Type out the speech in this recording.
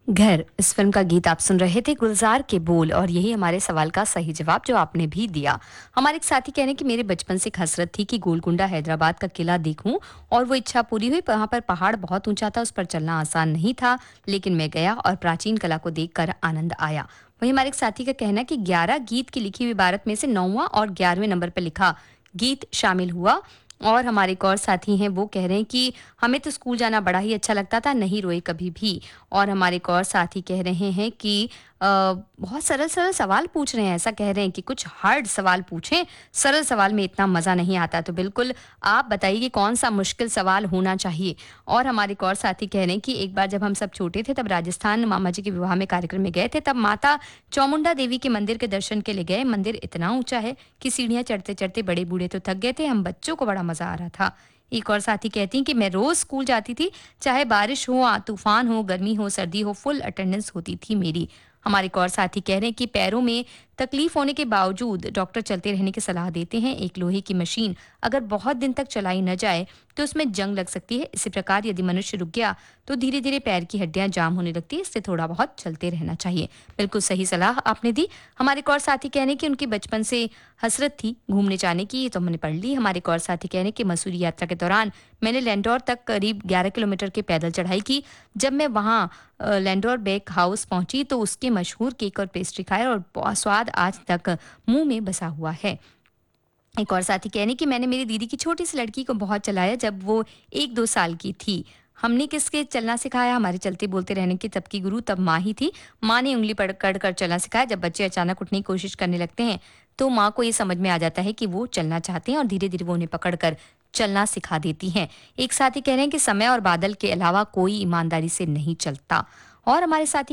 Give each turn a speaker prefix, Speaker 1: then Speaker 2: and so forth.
Speaker 1: घर इस फिल्म का गीत आप सुन रहे थे, गुलजार के बोल, और यही हमारे सवाल का सही जवाब जो आपने भी दिया। हमारे एक साथी कह रहे हैं कि मेरे बचपन से एक हसरत थी कि गोलकुंडा हैदराबाद का किला देखूं, और वो इच्छा पूरी हुई। वहां पर पहाड़ बहुत ऊंचा था, उस पर चलना आसान नहीं था, लेकिन मैं गया और प्राचीन कला को देखकर आनंद आया। वहीं हमारे एक साथी का कहना है कि 11 गीत की लिखी हुई इबारत में से 9वां और 11वें नंबर पर लिखा गीत शामिल हुआ। और हमारे एक और साथी हैं, वो कह रहे हैं कि हमें तो स्कूल जाना बड़ा ही अच्छा लगता था, नहीं रोए कभी भी। और हमारे एक और साथी कह रहे हैं कि बहुत सरल-सरल सवाल पूछ रहे हैं, ऐसा कह रहे हैं कि कुछ हार्ड सवाल पूछें, सरल सवाल में इतना मज़ा नहीं आता। तो बिल्कुल आप बताइए कि कौन-सा मुश्किल सवाल होना चाहिए? और हमारे एक और साथी कह रहे हैं कि एक बार जब हम सब छोटे थे, तब राजस्थान मामा जी के विवाह में कार्यक्रम में गए थे, तब माता चामुंडा देवी के मंदिर के दर्शन के लिए गए। मंदिर इतना ऊँचा है कि सीढ़ियाँ चढ़ते-चढ़ते बड़े बूढ़े तो थक गए थे, हम बच्चों को बड़ा मज़ा आ रहा था। एक और साथी कहती हैं कि मैं रोज़ स्कूल जाती थी, चाहे बारिश हो, तूफान हो, गर्मी हो, सर्दी हो, फुल अटेंडेंस होती थी मेरी। हमारे एक और साथी कह रहे हैं कि पैरों में तकलीफ होने के बावजूद डॉक्टर चलते रहने की सलाह देते हैं। एक लोहे की मशीन अगर बहुत दिन तक चलाई न जाए तो उसमें जंग लग सकती है। इसी प्रकार यदि मनुष्य रुक गया तो धीरे धीरे पैर की हड्डियां जाम होने लगती है, इससे थोड़ा बहुत चलते रहना चाहिए। बिल्कुल सही सलाह आपने दी। हमारे एक और साथी कह रहे हैं कि उनकी बचपन से हसरत थी घूमने जाने की, ये तो हमने पढ़ ली। हमारे एक और साथी कह रहे हैं कि मसूरी यात्रा के दौरान मैंने लैंडोर तक करीब 11 किलोमीटर की पैदल चढ़ाई की। जब मैं वहाँ लैंडोर बेक हाउस पहुंची तो उसके मशहूर केक और पेस्ट्री खाए, और स्वाद आज तक मुंह में बसा हुआ है। एक और साथी कह रहे हैं कि मैंने मेरी दीदी की छोटी सी लड़की को बहुत चलाया जब वो 1-2 साल की थी। हमने किसके चलना सिखाया? हमारे चलते बोलते रहने की तब की गुरु तब माँ ही थी। माँ ने उँगली पकड़ कर चलना सिखाया। जब बच्चे अचानक उठने की कोशिश करने लगते हैं, तो माँ को ये समझ में आ जाता है कि वो चलना चाहते हैं, और धीरे-धीरे वो उन्हें पकड़ कर चलना सिखा देती हैं। एक साथी कह रहे हैं कि समय और बादल के अलावा कोई ईमानदारी से नहीं चलता। और हमारे साथी